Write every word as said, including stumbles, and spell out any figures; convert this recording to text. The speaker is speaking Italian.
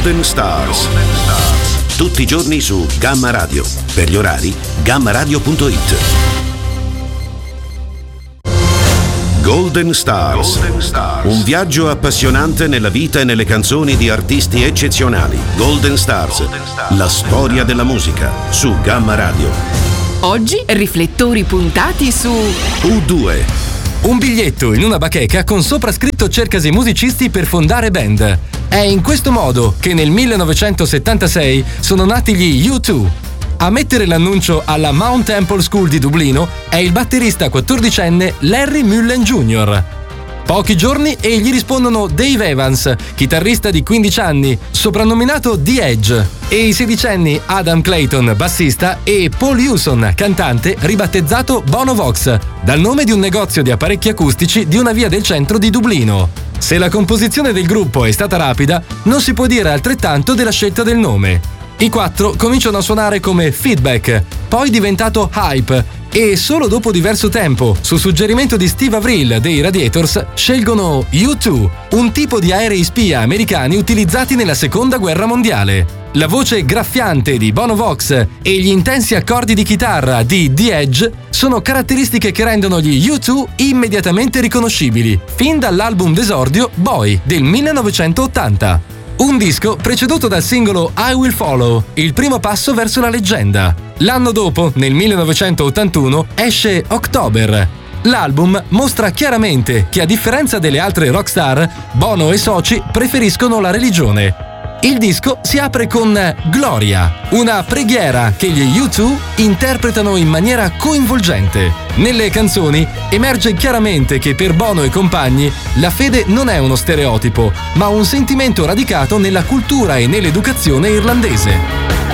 Golden Stars. Tutti i giorni su Gamma Radio. Per gli orari, gamma radio punto it. Golden Stars. Golden Stars. Un viaggio appassionante nella vita e nelle canzoni di artisti eccezionali. Golden Stars. Golden Stars. La storia della musica su Gamma Radio. Oggi riflettori puntati su U due. Un biglietto in una bacheca con sopra scritto cercasi musicisti per fondare band. È in questo modo che nel millenovecentosettantasei sono nati gli U due. A mettere l'annuncio alla Mount Temple School di Dublino è il batterista quattordicenne Larry Mullen junior Pochi giorni e gli rispondono Dave Evans, chitarrista di quindici anni, soprannominato The Edge, e i sedicenni Adam Clayton, bassista, e Paul Hewson, cantante, ribattezzato Bono Vox, dal nome di un negozio di apparecchi acustici di una via del centro di Dublino. Se la composizione del gruppo è stata rapida, non si può dire altrettanto della scelta del nome. I quattro cominciano a suonare come Feedback, poi diventato Hype, e solo dopo diverso tempo, su suggerimento di Steve Avril dei Radiators, scelgono U due, un tipo di aerei spia americani utilizzati nella seconda guerra mondiale. La voce graffiante di Bono Vox e gli intensi accordi di chitarra di The Edge sono caratteristiche che rendono gli U due immediatamente riconoscibili, fin dall'album d'esordio Boy del millenovecentottanta. Un disco preceduto dal singolo I Will Follow, il primo passo verso la leggenda. L'anno dopo, nel millenovecentottantuno, esce October. L'album mostra chiaramente che, a differenza delle altre rockstar, Bono e soci preferiscono la religione. Il disco si apre con Gloria, una preghiera che gli U due interpretano in maniera coinvolgente. Nelle canzoni emerge chiaramente che per Bono e compagni la fede non è uno stereotipo, ma un sentimento radicato nella cultura e nell'educazione irlandese.